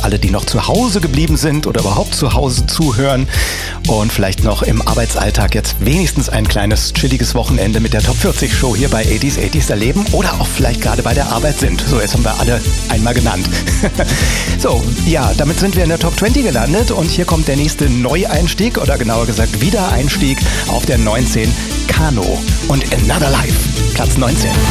alle, die noch zu Hause geblieben sind oder überhaupt zu Hause zuhören und vielleicht noch im Arbeitsalltag jetzt wenigstens ein kleines chilliges Wochenende mit der Top 40 Show hier bei 80s erleben oder auch vielleicht gerade bei der Arbeit sind. So, jetzt haben wir alle einmal genannt. So, ja, damit sind wir in der Top 20 gelandet und hier kommt der nächste Neueinstieg oder genauer gesagt Wiedereinstieg auf der 19, Kano und Another Life, Platz 19.